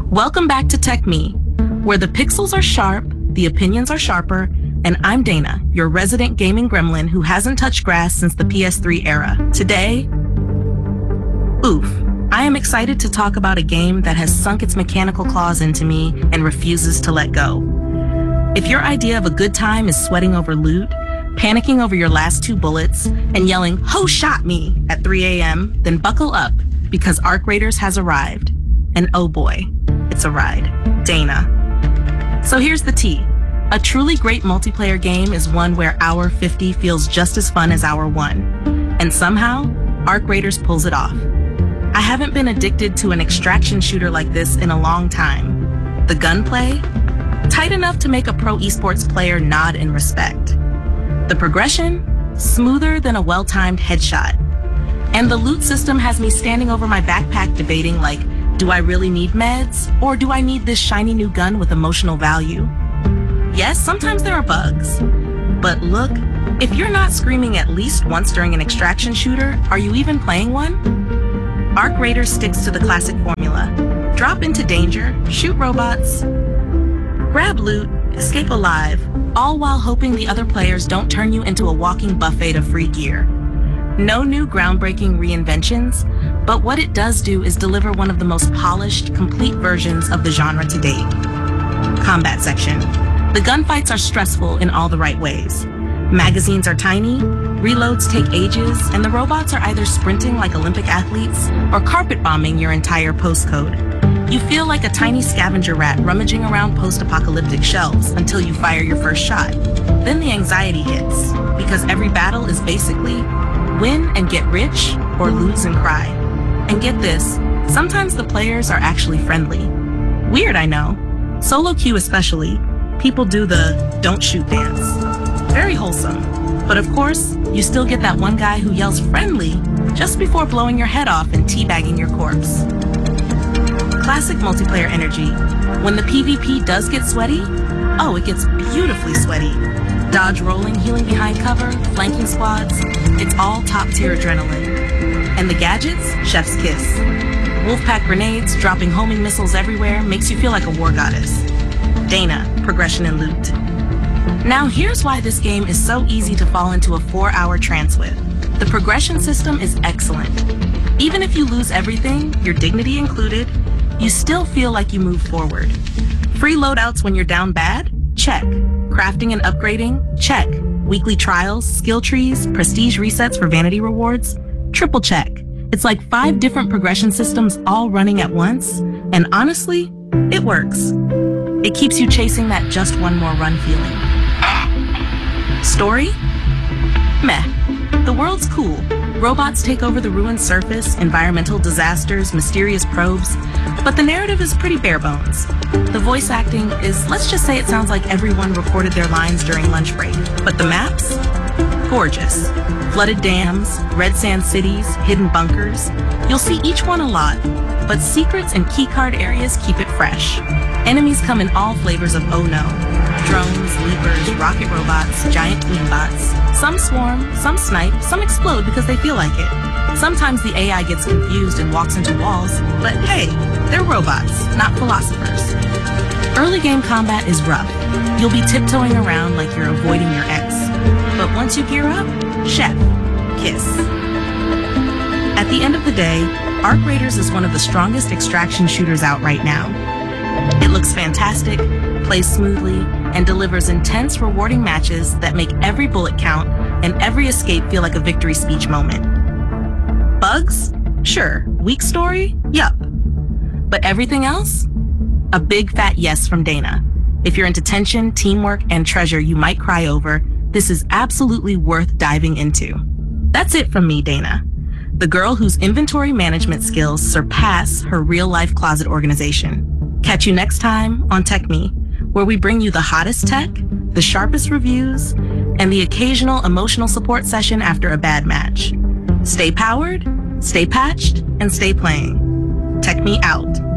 Welcome back to Tech Me, where the pixels are sharp, the opinions are sharper, and I'm Dana, your resident gaming gremlin who hasn't touched grass since the PS3 era. Today, I am excited to talk about a game that has sunk its mechanical claws into me and refuses to let go. If your idea of a good time is sweating over loot, panicking over your last 2 bullets, and yelling, "Ho shot me!" at 3 a.m., then buckle up, because Arc Raiders has arrived. And oh boy, it's a ride. Dana. So here's the tea. A truly great multiplayer game is one where Hour 50 feels just as fun as Hour 1. And somehow, Arc Raiders pulls it off. I haven't been addicted to an extraction shooter like this in a long time. The gunplay? Tight enough to make a pro esports player nod in respect. The progression? Smoother than a well-timed headshot. And the loot system has me standing over my backpack debating like, do I really need meds? Or do I need this shiny new gun with emotional value? Yes, sometimes there are bugs. But look, if you're not screaming at least once during an extraction shooter, are you even playing one? Arc Raiders sticks to the classic formula. Drop into danger, shoot robots, grab loot, escape alive, all while hoping the other players don't turn you into a walking buffet of free gear. No new groundbreaking reinventions, but what it does do is deliver one of the most polished, complete versions of the genre to date. Combat section. The gunfights are stressful in all the right ways. Magazines are tiny, reloads take ages, and the robots are either sprinting like Olympic athletes or carpet bombing your entire postcode. You feel like a tiny scavenger rat rummaging around post-apocalyptic shelves until you fire your first shot. Then the anxiety hits, because every battle is basically win and get rich, or lose and cry. And get this, sometimes the players are actually friendly. Weird, I know. Solo queue especially, people do the don't shoot dance. Very wholesome. But of course, you still get that one guy who yells friendly just before blowing your head off and teabagging your corpse. Classic multiplayer energy. When the PvP does get sweaty, it gets beautifully sweaty. Dodge rolling, healing behind cover, flanking squads, it's all top-tier adrenaline. And the gadgets? Chef's kiss. Wolfpack grenades, dropping homing missiles everywhere, makes you feel like a war goddess. Dana, progression and loot. Now here's why this game is so easy to fall into a 4-hour trance with. The progression system is excellent. Even if you lose everything, your dignity included, you still feel like you move forward. Free loadouts when you're down bad? Check. Crafting and upgrading? Check. Weekly trials, skill trees, prestige resets for vanity rewards? Triple check. It's like 5 different progression systems all running at once, and honestly, it works. It keeps you chasing that just one more run feeling. Story? Meh. The world's cool. Robots take over the ruined surface, environmental disasters, mysterious probes, but the narrative is pretty bare bones. The voice acting is, let's just say it sounds like everyone recorded their lines during lunch break. But the maps? Gorgeous. Flooded dams, red sand cities, hidden bunkers. You'll see each one a lot, but secrets and keycard areas keep it fresh. Enemies come in all flavors of oh no. Drones, leapers, rocket robots, giant queenbots. Some swarm, some snipe, some explode because they feel like it. Sometimes the AI gets confused and walks into walls, but hey, they're robots, not philosophers. Early game combat is rough. You'll be tiptoeing around like you're avoiding your ex. But once you gear up, chef, kiss. At the end of the day, Arc Raiders is one of the strongest extraction shooters out right now. It looks fantastic, plays smoothly, and delivers intense, rewarding matches that make every bullet count and every escape feel like a victory speech moment. Bugs? Sure. Weak story? Yup. But everything else? A big fat yes from Dana. If you're into tension, teamwork, and treasure you might cry over, this is absolutely worth diving into. That's it from me, Dana. The girl whose inventory management skills surpass her real-life closet organization. Catch you next time on Tech Me, where we bring you the hottest tech, the sharpest reviews, and the occasional emotional support session after a bad match. Stay powered, stay patched, and stay playing. Tech Me out.